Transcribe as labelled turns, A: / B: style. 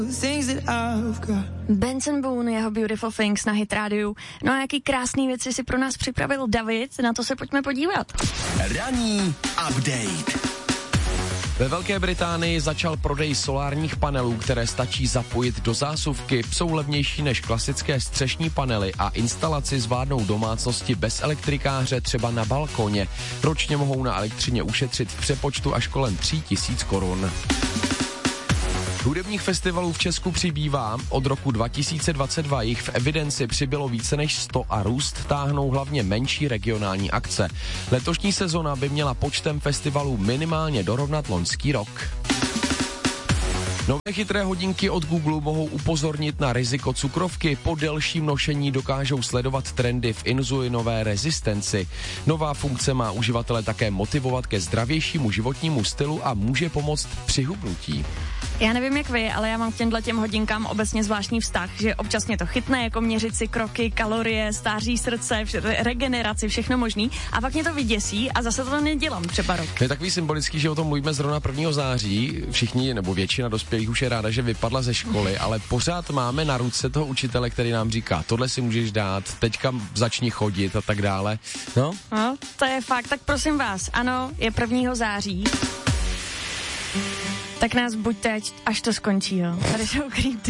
A: Benson Boone, jeho Beautiful Things na Hit Radio. No a jaký krásný věci si pro nás připravil David, na to se pojďme podívat.
B: Ranní update.
C: Ve Velké Británii začal prodej solárních panelů, které stačí zapojit do zásuvky. Jsou levnější než klasické střešní panely a instalaci zvládnou domácnosti bez elektrikáře třeba na balkoně. Ročně mohou na elektřině ušetřit v přepočtu až kolem 3000 korun. Hudebních festivalů v Česku přibývá. Od roku 2022 jich v evidenci přibylo více než 100 a růst táhnou hlavně menší regionální akce. Letošní sezona by měla počtem festivalů minimálně dorovnat loňský rok. Nové chytré hodinky od Google mohou upozornit na riziko cukrovky. Po delším nošení dokážou sledovat trendy v inzulinové rezistenci. Nová funkce má uživatele také motivovat ke zdravějšímu životnímu stylu a může pomoct při hubnutí.
A: Já nevím jak vy, ale já mám k těm hodinkám obecně zvláštní vztah, že občas mě to chytne, jako měřit si kroky, kalorie, stáří srdce, regeneraci, všechno možný, a pak mě to vyděsí a zase to nedělám třeba rok.
C: To je takový symbolický, že o tom mluvíme zrovna 1. září. Všichni nebo většina dospělých už je ráda, že vypadla ze školy, ale pořád máme na ruce toho učitele, který nám říká, tohle si můžeš dát, teďka začni chodit a tak dále. No,
A: to je fakt, tak prosím vás, ano, je 1. září. Tak nás buďte, až to skončí, jo. Tady jsou Creep